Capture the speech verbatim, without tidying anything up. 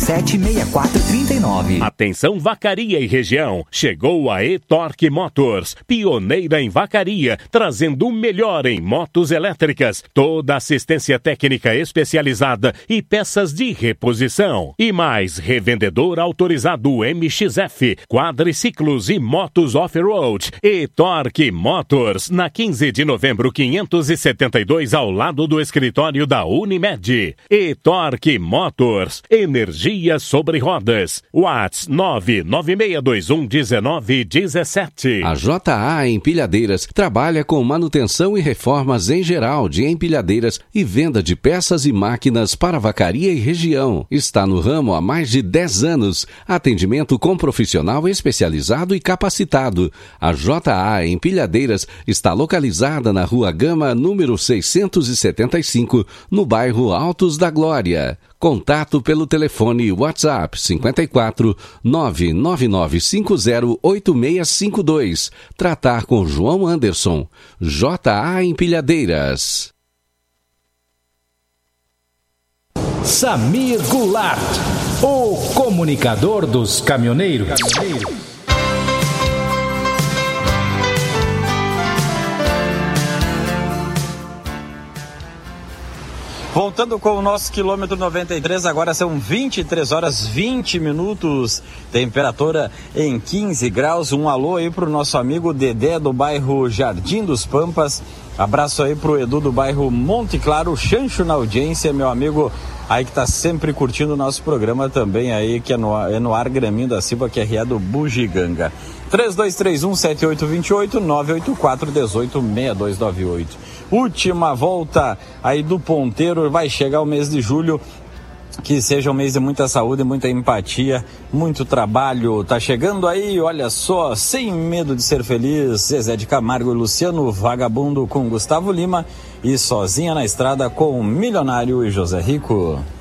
sete, seis quatro três nove. Atenção Vacaria e região, chegou a E-Torque Motors, pioneira em Vacaria, trazendo o melhor em motos elétricas, toda assistência técnica especializada e peças de reposição. E mais, revendedor autorizado M X F, quadriciclos e motos off-road. E-Torque Motors, na quinze de novembro quinhentos e setenta e dois, ao lado do escritório da Unimed. E-Torque Motors, energia sobre rodas. WhatsApp nove nove seis dois um um nove um sete. A J A Empilhadeiras trabalha com manutenção e reformas em geral de empilhadeiras e venda de peças e máquinas para Vacaria e região. Está no ramo há mais de dez anos. Atendimento com profissional especializado e capacitado. A J A Empilhadeiras está localizada na Rua Gama, número seiscentos e setenta e cinco, no bairro Altos da Glória. Contato pelo telefone WhatsApp cinquenta e quatro, nove nove nove cinco zero oito seis cinco dois. Tratar com João Anderson. J A Empilhadeiras. Samir Goulart, o comunicador dos caminhoneiros. Voltando com o nosso quilômetro noventa e três, agora são vinte e três horas vinte minutos, temperatura em quinze graus. Um alô aí pro nosso amigo Dedé do bairro Jardim dos Pampas. Abraço aí pro Edu do bairro Monte Claro, Chancho na audiência, meu amigo aí que tá sempre curtindo o nosso programa também aí, que é no, é no Ar Graminho da Silva, que é R A do Bugiganga. três dois três um sete oito dois oito, nove oito quatro um oito seis dois nove oito. Última volta aí do ponteiro, vai chegar o mês de julho, que seja um mês de muita saúde, muita empatia, muito trabalho. Tá chegando aí, olha só, Sem Medo de Ser Feliz, Zezé de Camargo e Luciano, Vagabundo com Gustavo Lima e Sozinha na Estrada com Milionário e José Rico.